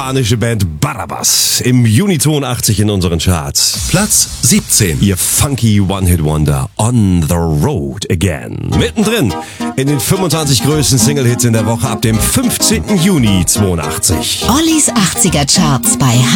spanische Band Barrabás. Im Juni 82 in unseren Charts. Platz 17. Ihr funky One-Hit-Wonder On the Road Again. Mittendrin in den 25 größten Single-Hits in der Woche ab dem 15. Juni 82. Ollis 80er Charts bei